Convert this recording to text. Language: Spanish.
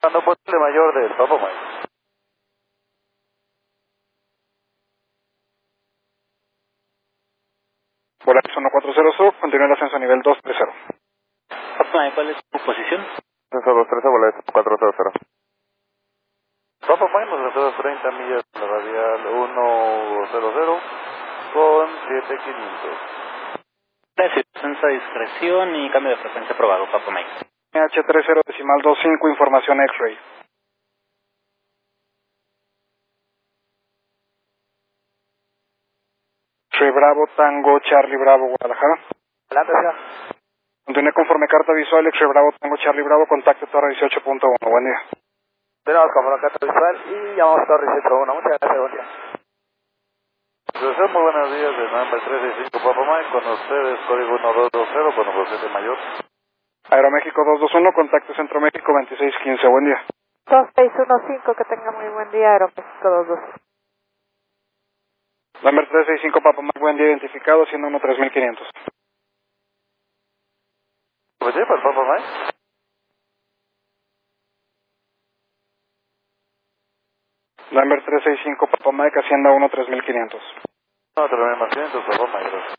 Cuando posible mayor del Papa Mike. Volaris 140 Sur, continúa el ascenso a nivel 230. Papa Mike, ¿cuál es tu posición? Ascenso 230, Volaris 400. Papa Mike, nos lanzó 30 millas en la radial 100 con 7500. Gracias, ascenso a discreción y cambio de frecuencia aprobado, Papa Mike. H30.25, información X-Ray. X-Ray Bravo, Tango, Charlie Bravo, Guadalajara. Adelante, señor. Continúe conforme carta visual, X-Ray Bravo, Tango, Charlie Bravo, contacto Torre 18.1, buen día. Tenemos conforme carta visual y llamamos Torre 18.1. Muchas gracias, buen día. Muy buenos días, de November 365 Papa Mike, con ustedes, código 1220, con número 7 mayor. Aeroméxico 221, contacto Centro México 2615, buen día. 2615, que tenga muy buen día, Aeroméxico 22. Number 365 Papa Mike, buen día, identificado, siendo 13500. Buen día para el Papa Mike. Number 365 Papa Mike, Hacienda 13500. No, te lo vemos, Papa Mike, gracias.